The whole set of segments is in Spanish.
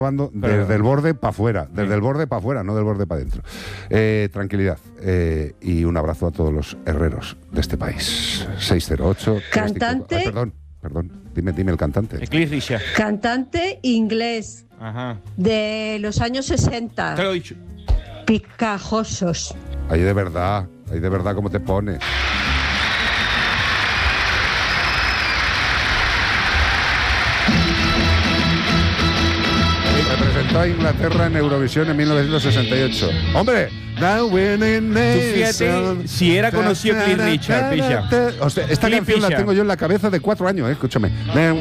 Desde el borde para afuera, desde el borde para afuera, no del borde para adentro. Tranquilidad y un abrazo a todos los herreros de este país. 608. Cantante. Perdón, dime el cantante. Cliff Richard. Cantante inglés. Ajá. De los años 60. Te lo he dicho. Picajosos. Ahí de verdad cómo te pones. Representó a Inglaterra en Eurovisión en 1968. ¡Hombre! Fíjate si era conocido Cliff Richard, Picha. O sea, esta Cliff canción la Richard. tengo yo en la cabeza de 4 años, escúchame.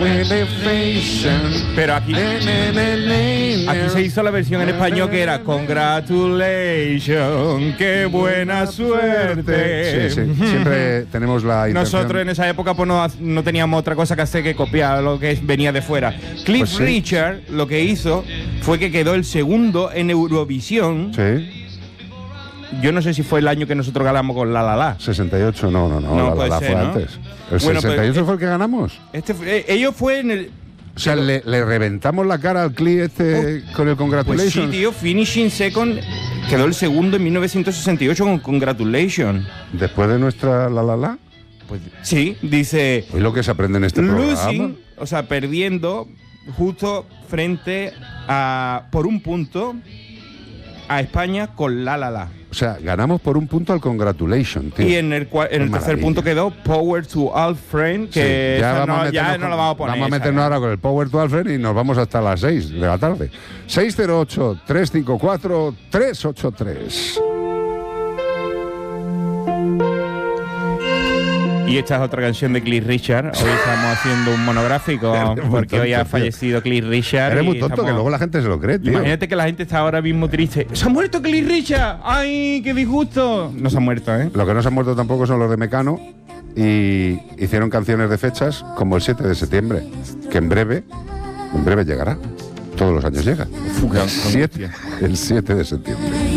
Pero aquí se hizo la versión en español que era Congratulations, qué buena suerte. Sí. Siempre tenemos la intención. Nosotros en esa época pues no teníamos otra cosa que hacer que copiar lo que venía de fuera. Cliff Pues sí. Richard lo que hizo fue que quedó el segundo en Eurovisión. Sí. Yo no sé si fue el año que nosotros ganamos con La La La. 68, no, No, puede la ser, fue ¿no? antes. ¿El Bueno, 68 pues, fue el que ganamos? Ellos fue en el... O sea, le reventamos la cara al Cliff con el Pues Congratulations. sí, tío, finishing second, quedó el segundo en 1968 con Congratulations. Después de nuestra La. Pues sí, dice... Hoy lo que se aprende en este programa. Losing, o sea, perdiendo justo frente a, por un punto, a España con La La La. O sea, ganamos por un punto al Congratulations, tío. Y en el tercer maravilla. punto quedó Power to All Friend, que Sí, esa no la con- vamos a poner. Vamos a esa, meternos ¿eh? ahora con el Power to Alfred y nos vamos hasta las 6 de la tarde. 608-354-383. Y esta es otra canción de Cliff Richard. Hoy estamos haciendo un monográfico porque hoy ha tonto, tío. fallecido Cliff Richard. Eres y muy tonto, estamos- que luego la gente se lo cree, tío. Imagínate que la gente está ahora mismo triste. ¡Se ha muerto Cliff Richard! ¡Ay, qué disgusto! No se ha muerto, ¿eh? Lo que no se han muerto tampoco son los de Mecano y hicieron canciones de fechas como el 7 de septiembre, que en breve llegará. Todos los años llega. El 7 de septiembre.